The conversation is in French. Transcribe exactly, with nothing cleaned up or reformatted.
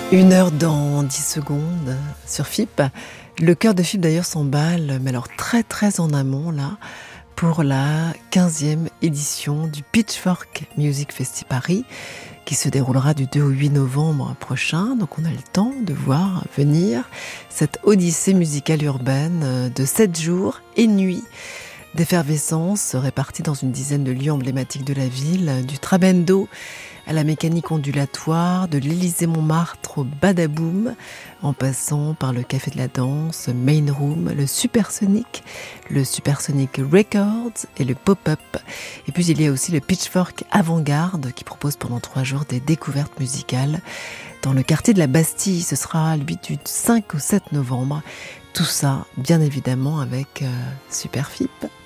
Une heure dans dix secondes sur F I P. Le cœur de F I P d'ailleurs s'emballe, mais alors très très en amont là, pour la quinzième édition du Pitchfork Music Festival Paris, qui se déroulera du deux au huit novembre prochain. Donc on a le temps de voir venir cette odyssée musicale urbaine de sept jours et nuits d'effervescence répartie dans une dizaine de lieux emblématiques de la ville, du Trabendo à la mécanique ondulatoire, de l'Élysée-Montmartre au Badaboom, en passant par le Café de la Danse, Main Room, le Supersonic, le Supersonic Records et le Pop-Up. Et puis il y a aussi le Pitchfork Avant-Garde qui propose pendant trois jours des découvertes musicales dans le quartier de la Bastille. Ce sera lui du cinq au sept novembre. Tout ça, bien évidemment, avec euh, Super F I P.